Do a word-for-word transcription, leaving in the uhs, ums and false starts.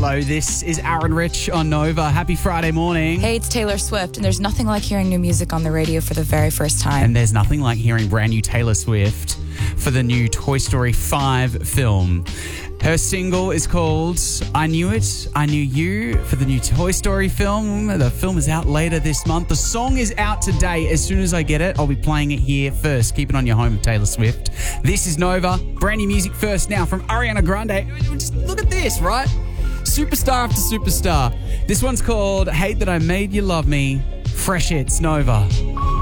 hello. This is Aaron Rich on Nova. Happy Friday morning. Hey, it's Taylor Swift, and there's nothing like hearing new music on the radio for the very first time. And there's nothing like hearing brand new Taylor Swift for the new Toy Story five film. Her single is called I Knew It, I Knew You for the new Toy Story film. The film is out later this month. The song is out today. As soon as I get it, I'll be playing it here first. Keep it on your home of Taylor Swift. This is Nova. Brand new music first now from Ariana Grande. Just look at this, right? Superstar after superstar. This one's called Hate That I Made You Love Me. Fresh hits, Nova.